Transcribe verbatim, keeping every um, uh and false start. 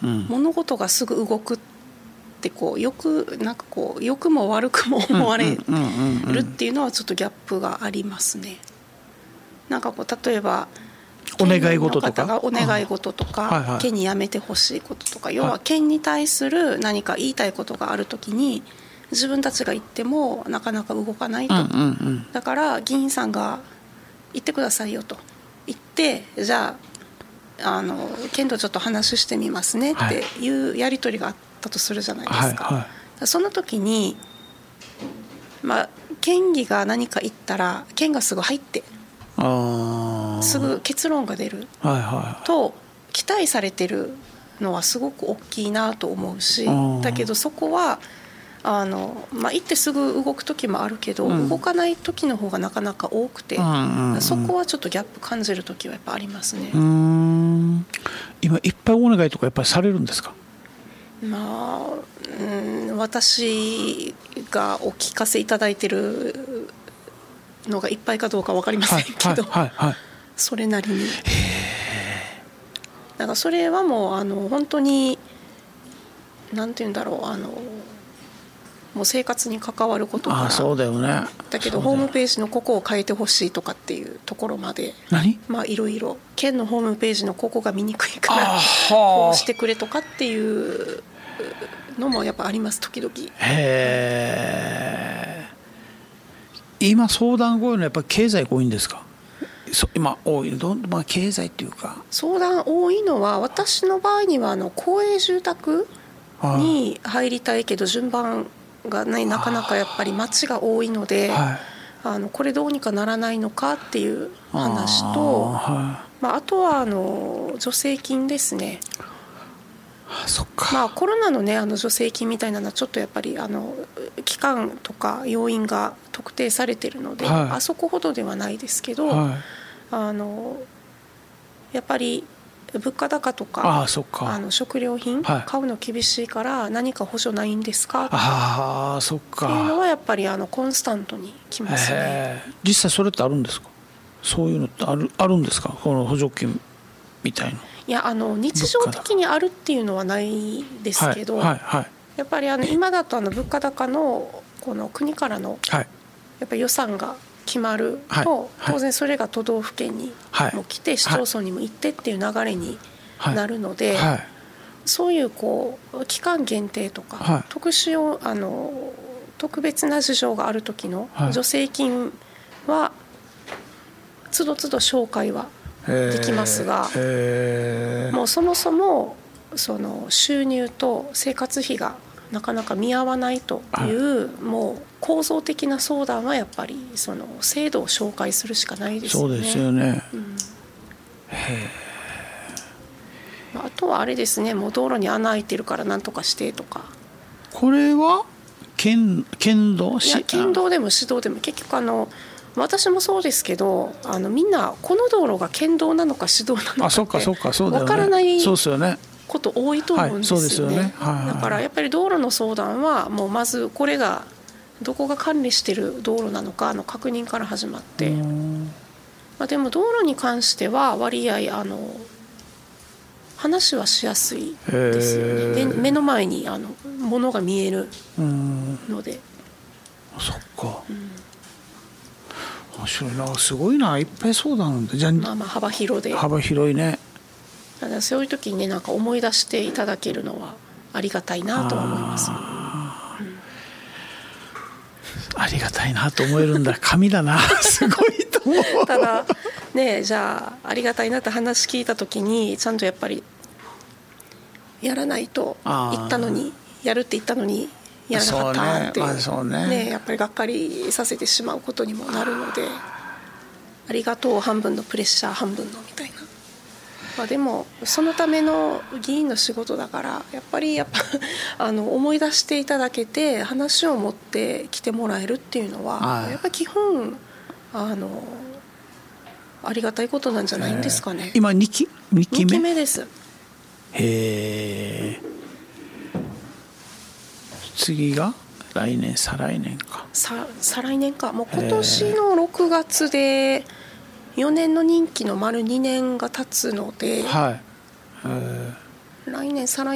うん、 物事がすぐ動くってこうよくなんかこう良くも悪くも思われるっていうのはちょっとギャップがありますね。なんかこう例えばお願い事とか県の方がお願い事とか、 はいはい、 県にやめてほしいこととか、要は県に対する何か言いたいことがあるときに自分たちが言ってもなかなか動かないと、 うんうんうん、 だから議員さんが言ってくださいよと言って、じゃあ、あの県とちょっと話してみますねっていうやり取りがあったとするじゃないですか、 はいはい、 その時に、まあ、県議が何か言ったら県がすぐ入ってあすぐ結論が出ると期待されてるのはすごく大きいなと思うし、だけどそこはあの、まあ、行ってすぐ動く時もあるけど、うん、動かない時の方がなかなか多くて、うんうんうん、そこはちょっとギャップ感じる時はやっぱありますね。 うーん、今いっぱいお願いとかやっぱりされるんですか？ まあ、うん、私がお聞かせいただいてるのがいっぱいかどうか分かりませんけど、はいはいはいはい、それなりに。だからそれはもうあの本当になんていうんだろう、あのもう生活に関わることから、 あ、そうだよね。 だけどホームページのここを変えてほしいとかっていうところまで、 何、 まあいろいろ県のホームページのここが見にくいからこうしてくれとかっていうのもやっぱあります、時々。 へー。今相談が多いのはやっぱり経済が多いんですか？そ今多いどん、まあ、経済っていうか相談多いのは、私の場合にはあの公営住宅に入りたいけど順番がない、なかなかやっぱり町が多いので、はい、あのこれどうにかならないのかっていう話と、あ、はい、まあ、あとはあの助成金ですね。 あ、そっか。 まあ、コロナのね、あの助成金みたいなのはちょっとやっぱりあの期間とか要因が特定されているので、はい、あそこほどではないですけど、はい、あのやっぱり物価高とか、 ああ、そっか、 あの食料品買うの厳しいから何か補助ないんですか、 ああ、そっか、 っていうのはやっぱりあのコンスタントに来ますね。 実際それってあるんですか？そういうのってある、あるんですか？この補助金みたいな。 いや、あの日常的にあるっていうのはないですけど、 はいはいはい、 やっぱりあの今だとあの物価高のこの国からのやっぱり予算が決まると、当然それが都道府県にも来て市町村にも行ってっていう流れになるので、そういうこう期間限定とか特殊をあの特別な事情がある時の助成金はつどつど紹介はできますが、もうそもそもその収入と生活費がなかなか見合わないという、もう構造的な相談はやっぱりその制度を紹介するしかないですよね。 そうですよね、 うん、へー。あとはあれですね、もう道路に穴開いてるからなんとかしてとか。 これは県、県道？ いや、県道でも市道でも結局あの私もそうですけど、あのみんなこの道路が県道なのか市道なのかって分からないこと多いと思うんですよね。だからやっぱり道路の相談はもうまずこれがどこが管理してる道路なのかの確認から始まって、まあ、でも道路に関しては割合あの話はしやすいですよね。で目の前にあの物が見えるので。 そっか、うん、面白いな、すごいな、いっぱい相談なんで、じゃあ、 まあまあ幅広で、 幅広いね。 ただそういう時にね、なんか思い出していただけるのはありがたいなと思います。 あ、うん、ありがたいなと思えるんだ。神だな、すごいと思う。 ただね、じゃあありがたいなって話聞いた時にちゃんとやっぱりやらないと言ったのに、やるって言ったのにやらなかったって、 そうね、まあそうね、 ね、やっぱりがっかりさせてしまうことにもなるので、ありがとう半分のプレッシャー半分のみたいな、まあ、でもそのための議員の仕事だから、やっぱりやっぱあの思い出していただけて話を持ってきてもらえるっていうのはやっぱり基本あのありがたいことなんじゃないんですかね。 今にきにきめにきめです。 へー。次が来年、再来年か、 さ再来年か、もう今年のろくがつでよねんの任期の丸にねんが経つので、 はい、 来年再来